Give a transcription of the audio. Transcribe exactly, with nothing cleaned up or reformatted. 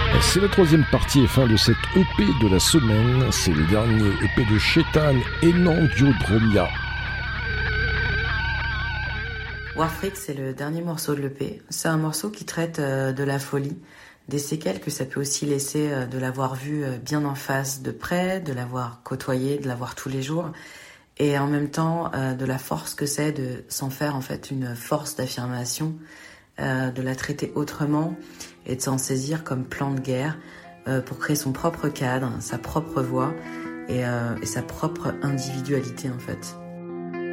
C'est la troisième partie et fin de cette E P de la semaine. C'est le dernier E P de Shaitan Enandiodromia. Warfreak, c'est le dernier morceau de l'E P. C'est un morceau qui traite euh, de la folie, des séquelles que ça peut aussi laisser euh, de l'avoir vu euh, bien en face de près, de l'avoir côtoyé, de l'avoir tous les jours, et en même temps euh, de la force que c'est de s'en faire en fait une force d'affirmation, euh, de la traiter autrement et de s'en saisir comme plan de guerre euh, pour créer son propre cadre, sa propre voix et, euh, et sa propre individualité en fait.